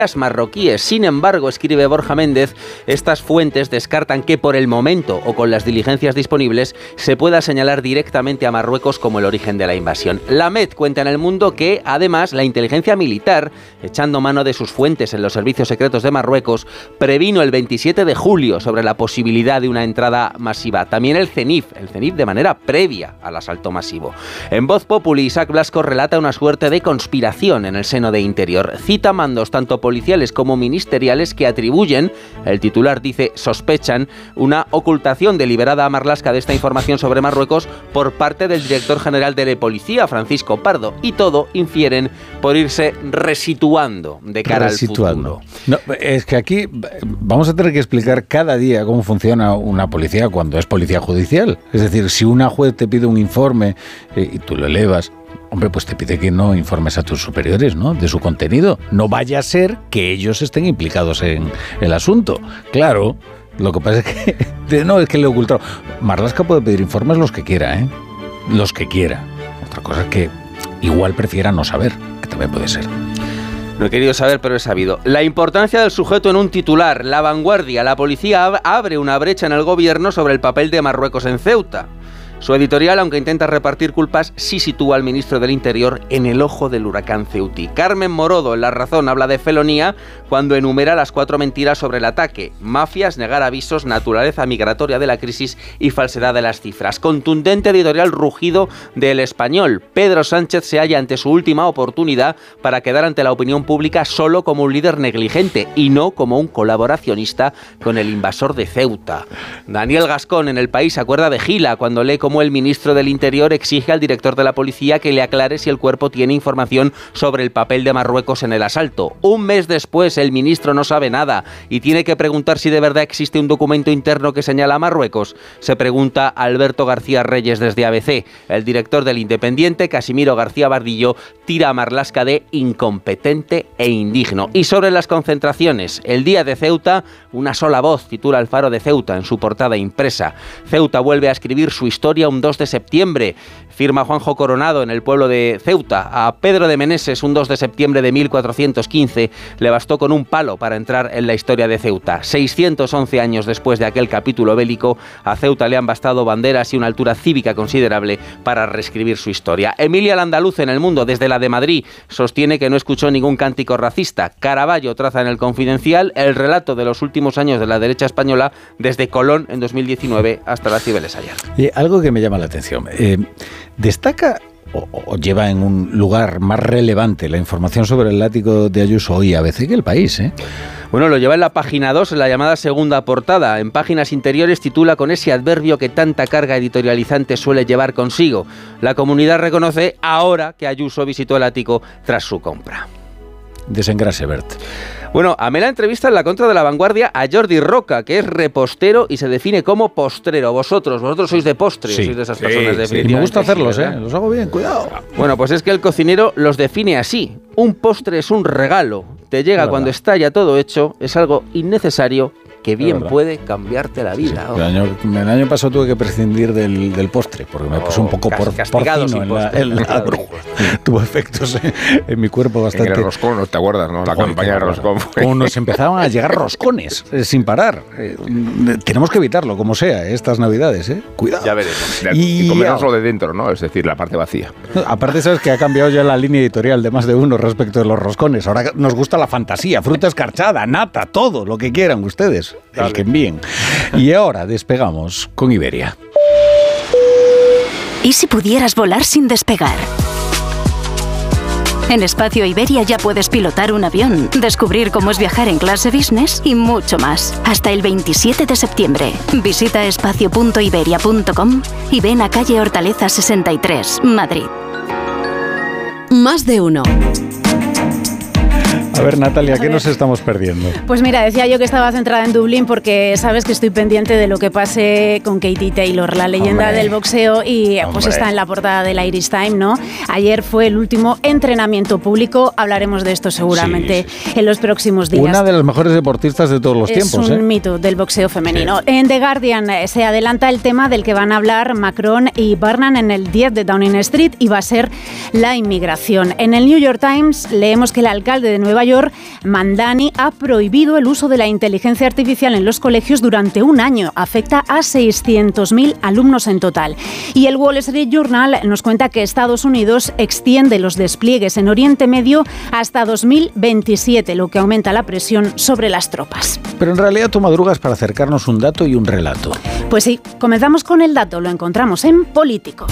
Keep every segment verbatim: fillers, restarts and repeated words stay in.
marroquíes. Sin embargo, escribe Borja Méndez, estas fuentes descartan que por el momento o con las diligencias disponibles se pueda señalar directamente a Marruecos como el origen de la invasión. La M E D cuenta en El Mundo que, además, la inteligencia militar, echando mano de sus fuentes en los servicios secretos de Marruecos, previno el veintisiete de julio sobre la posibilidad de una entrada masiva. También el CENIF, el CENIF de manera previa al asalto masivo. En Voz Populi, Isaac Blasco relata una suerte de conspiración en el seno de Interior. Cita mandos tanto policiales como ministeriales que atribuyen, el titular dice sospechan, una ocultación deliberada a Marlaska de esta información sobre Marruecos por parte del director general de la policía, Francisco Pardo, y todo infieren por irse resituando de cara resituando. al futuro. No, es que aquí vamos a tener que explicar cada día cómo funciona una policía cuando es policía judicial. Es decir, si una juez te pide un informe eh, y tú lo elevas, hombre, pues te pide que no informes a tus superiores, ¿no?, de su contenido. No vaya a ser que ellos estén implicados en el asunto. Claro, lo que pasa es que no es que le he ocultado. Marlaska puede pedir informes los que quiera, ¿eh? Los que quiera. Otra cosa es que igual prefiera no saber, que también puede ser. No he querido saber, pero he sabido. La importancia del sujeto en un titular. La Vanguardia. La policía ab- abre una brecha en el gobierno sobre el papel de Marruecos en Ceuta. Su editorial, aunque intenta repartir culpas, sí sitúa al ministro del Interior en el ojo del huracán ceutí. Carmen Morodo, en La Razón, habla de felonía cuando enumera las cuatro mentiras sobre el ataque: mafias, negar avisos, naturaleza migratoria de la crisis y falsedad de las cifras. Contundente editorial rugido del Español. Pedro Sánchez se halla ante su última oportunidad para quedar ante la opinión pública solo como un líder negligente y no como un colaboracionista con el invasor de Ceuta. Daniel Gascón, en El País, se acuerda de Gila cuando lee cómo el ministro del Interior exige al director de la policía que le aclare si el cuerpo tiene información sobre el papel de Marruecos en el asalto. Un mes después, el ministro no sabe nada y tiene que preguntar si de verdad existe un documento interno que señala a Marruecos. Se pregunta Alberto García Reyes desde A B C. El director del Independiente, Casimiro García Bardillo, tira a Marlaska de incompetente e indigno. Y sobre las concentraciones, el día de Ceuta, una sola voz, titula El Faro de Ceuta en su portada impresa. Ceuta vuelve a escribir su historia un dos de septiembre. Firma Juanjo Coronado en El Pueblo de Ceuta. A Pedro de Meneses, un dos de septiembre de mil cuatrocientos quince, le bastó con un palo para entrar en la historia de Ceuta. seiscientos once años después de aquel capítulo bélico, a Ceuta le han bastado banderas y una altura cívica considerable para reescribir su historia. Emilia Landaluz, en El Mundo, desde la de Madrid, sostiene que no escuchó ningún cántico racista. Caravaggio traza en El Confidencial el relato de los últimos años de la derecha española, desde Colón en dos mil diecinueve hasta las Cibeles ayer. Y algo que me llama la atención. Eh, ¿Destaca o, o lleva en un lugar más relevante la información sobre el látigo de Ayuso hoy A B C que El País, ¿eh? Bueno, lo lleva en la página dos, en la llamada segunda portada. En páginas interiores titula con ese adverbio que tanta carga editorializante suele llevar consigo. La comunidad reconoce ahora que Ayuso visitó el ático tras su compra. Desengrase, Bert. Bueno, Amela entrevista en la contra de La Vanguardia a Jordi Roca, que es repostero y se define como postrero. Vosotros, vosotros sois de postre, sí, sois de esas sí, personas, sí. definitivamente. Y me gusta hacerlos, sí, ¿eh? Los hago bien, cuidado. Bueno, pues es que el cocinero los define así. Un postre es un regalo. Te llega cuando está ya todo hecho, es algo innecesario que bien puede cambiarte la vida. Sí, el, año, el año pasado tuve que prescindir del, del postre, porque me oh, puse un poco por, porcino en la, en la, tuvo efectos en, en mi cuerpo bastante. En el roscón, ¿no te acuerdas? ¿No? La campaña de roscón. Como nos empezaban a llegar roscones eh, sin parar. Eh, tenemos que evitarlo, como sea, eh, estas navidades, ¿eh? Cuidado. Ya veremos. Y, y comernoslo de dentro, ¿no? Es decir, la parte vacía. Aparte, sabes que ha cambiado ya la línea editorial de más de uno respecto de los roscones. Ahora nos gusta la fantasía, fruta escarchada, nata, todo lo que quieran ustedes. Dale. El que envíen. Y ahora despegamos con Iberia. ¿Y si pudieras volar sin despegar? En Espacio Iberia ya puedes pilotar un avión, descubrir cómo es viajar en clase business y mucho más. Hasta el veintisiete de septiembre. Visita espacio punto iberia punto com y ven a calle Hortaleza sesenta y tres, Madrid. Más de uno. A ver, Natalia, ¿qué nos estamos perdiendo? Pues mira, decía yo que estaba centrada en Dublín porque sabes que estoy pendiente de lo que pase con Katie Taylor, la leyenda Hombre. del boxeo, y Hombre. pues está en la portada del Irish Times, ¿no? Ayer fue el último entrenamiento público, hablaremos de esto seguramente sí, sí. en los próximos días. Una de las mejores deportistas de todos los es tiempos, Es un ¿eh? mito del boxeo femenino. Sí. En The Guardian se adelanta el tema del que van a hablar Macron y Burnham en el diez de Downing Street y va a ser la inmigración. En el New York Times leemos que el alcalde de Nueva York York, Mandani, ha prohibido el uso de la inteligencia artificial en los colegios durante un año. Afecta a seiscientos mil alumnos en total. Y el Wall Street Journal nos cuenta que Estados Unidos extiende los despliegues en Oriente Medio hasta dos mil veintisiete, lo que aumenta la presión sobre las tropas. Pero en realidad tú madrugas para acercarnos un dato y un relato. Pues sí, comenzamos con el dato, lo encontramos en Político.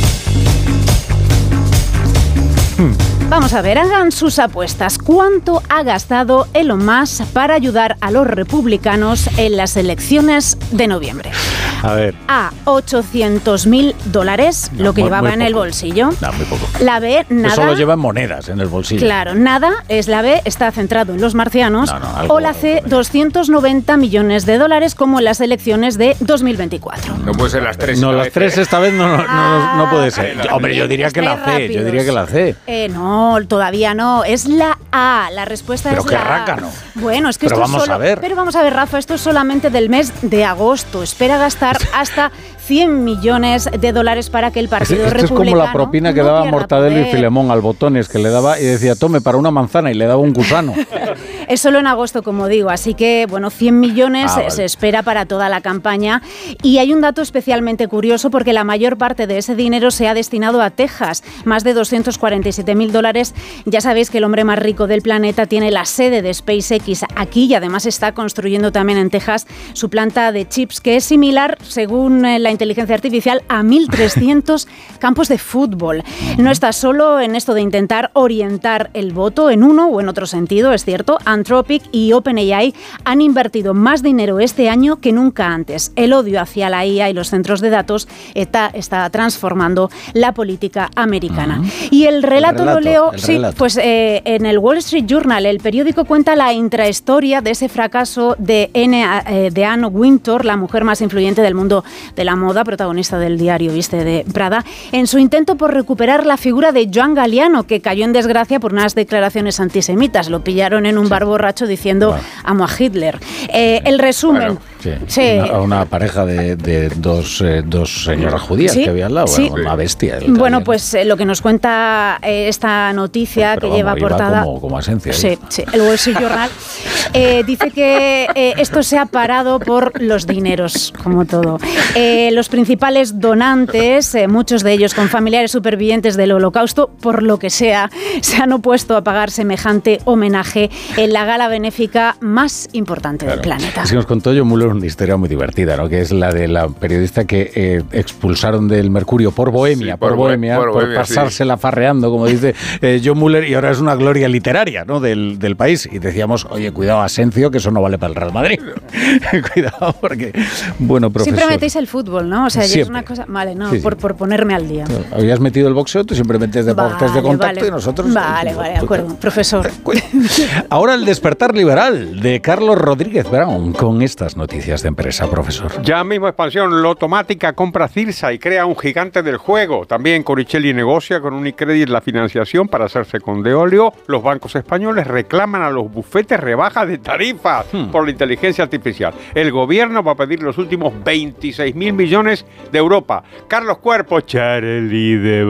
Hmm. Vamos a ver, hagan sus apuestas. ¿Cuánto ha gastado Elon Musk para ayudar a los republicanos en las elecciones de noviembre? A ver. A, ochocientos mil dólares, no, lo que muy, llevaba muy en el bolsillo. No, muy poco. La B, nada. Eso lo llevan monedas en el bolsillo. Claro, nada es la B, está centrado en los marcianos. No, no, o la C, doscientos noventa millones de dólares como en las elecciones de dos mil veinticuatro. No puede ser las tres. No, las tres esta vez no, no, no, no puede ser. Ah, Hombre, yo diría que la C, rápidos. yo diría que la C. Eh, no, todavía no, es la A, la respuesta pero es la A. Pero qué rácano. Bueno, es que pero esto vamos es solo, a ver. Pero vamos a ver, Rafa, esto es solamente del mes de agosto. Espera gastar hasta cien millones de dólares para que el Partido Esto Republicano... es como la propina que no daba Mortadelo y Filemón al Botones, que le daba y decía, tome para una manzana, y le daba un gusano. Es solo en agosto, como digo, así que, bueno, cien millones ah, vale. se espera para toda la campaña. Y hay un dato especialmente curioso porque la mayor parte de ese dinero se ha destinado a Texas, más de doscientos cuarenta y siete mil dólares. Ya sabéis que el hombre más rico del planeta tiene la sede de SpaceX aquí y además está construyendo también en Texas su planta de chips, que es similar, según la inteligencia artificial, a mil trescientos campos de fútbol. No está solo en esto de intentar orientar el voto en uno o en otro sentido, es cierto. Anthropic y OpenAI han invertido más dinero este año que nunca antes. El odio hacia la I A y los centros de datos está, está transformando la política americana. Uh-huh. Y el relato, el relato lo leo, sí, relato. pues eh, en el Wall Street Journal, el periódico cuenta la intrahistoria de ese fracaso de, N, eh, de Anne Wintour, la mujer más influyente del mundo de la moda, protagonista del diario Viste de Prada, en su intento por recuperar la figura de Joan Galliano, que cayó en desgracia por unas declaraciones antisemitas. Lo pillaron en un bar borracho diciendo bueno. amo a Hitler. Eh, el resumen... Bueno. Sí, sí. Una, una pareja de, de dos, eh, dos señoras judías ¿Sí? que había al lado, sí. una bestia. Bueno, pues eh, lo que nos cuenta eh, esta noticia pero, que pero, lleva portada... Como, como esencia. Sí, sí, el Wall Street Journal eh, dice que eh, esto se ha parado por los dineros, como todo. Eh, los principales donantes, eh, muchos de ellos con familiares supervivientes del Holocausto, por lo que sea, se han opuesto a pagar semejante homenaje en la gala benéfica más importante claro. del planeta. Así nos contó John Muller una historia muy divertida, ¿no? Que es la de la periodista que eh, expulsaron del Mercurio por Bohemia, sí, por, por Bohemia, por, por pasársela sí. farreando, como dice eh, John Muller, y ahora es una gloria literaria, ¿no? del, del país. Y decíamos, oye, cuidado, Asencio, que eso no vale para el Real Madrid. Cuidado, porque, bueno, profesor... Siempre metéis el fútbol, ¿no? O sea, ya es una cosa... Vale, no, sí, por, sí. por ponerme al día. No, habías metido el boxeo, tú siempre metes deportes vale, de contacto vale. y nosotros... Vale, vale, de acuerdo, profesor. Ahora el despertar liberal de Carlos Rodríguez Brown con estas noticias de empresa, profesor. Ya mismo Expansión, Lotomática compra Cirsa y crea un gigante del juego. También Coricelli negocia con Unicredit la financiación para hacerse con Deolio. Los bancos españoles reclaman a los bufetes rebajas de tarifas hmm. por la inteligencia artificial. El gobierno va a pedir los últimos veintiséis mil millones de Europa. Carlos Cuerpo, Charlie de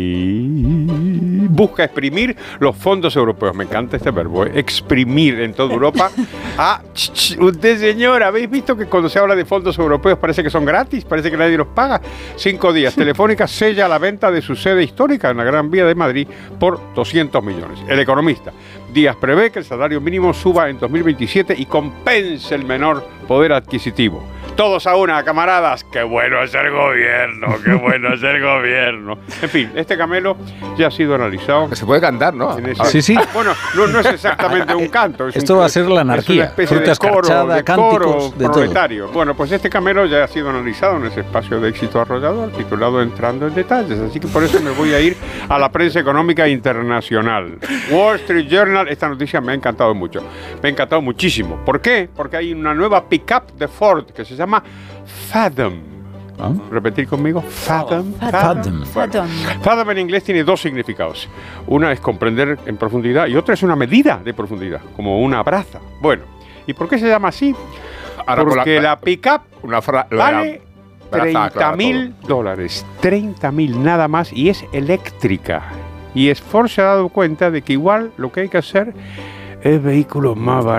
Body, busca exprimir los fondos europeos. Me encanta este verbo, ¿eh? Exprimir en toda Europa. Ah, ch, ch, usted, señor, ¿habéis visto que cuando se habla de fondos europeos parece que son gratis? Parece que nadie los paga. Cinco días. Telefónica sella la venta de su sede histórica en la Gran Vía de Madrid por doscientos millones. El Economista. Díaz prevé que el salario mínimo suba en dos mil veintisiete y compense el menor poder adquisitivo. Todos a una, camaradas. ¡Qué bueno es el gobierno! ¡Qué bueno es el gobierno! En fin, este camelo ya ha sido analizado. Se puede cantar, ¿no? Ese, sí, sí. Bueno, no, no es exactamente un canto. Es Esto un, va a ser la anarquía. Es una especie Fruta de coro, escarchada, de cánticos, coro de proletario. todo. Bueno, pues este camelo ya ha sido analizado en ese espacio de éxito arrollador, titulado Entrando en Detalles. Así que por eso me voy a ir a la prensa económica internacional. Wall Street Journal, esta noticia me ha encantado mucho. Me ha encantado muchísimo. ¿Por qué? Porque hay una nueva pickup de Ford que se llama Fathom. ¿Ah? Repetir conmigo. Fathom. Fathom. Fathom. Fathom en inglés tiene dos significados. Una es comprender en profundidad y otra es una medida de profundidad, como una braza. Bueno, ¿y por qué se llama así? Ahora, porque la, la pickup una fra- vale treinta mil dólares. treinta mil nada más y es eléctrica. Y Ford se ha dado cuenta de que igual lo que hay que hacer es vehículo más barato.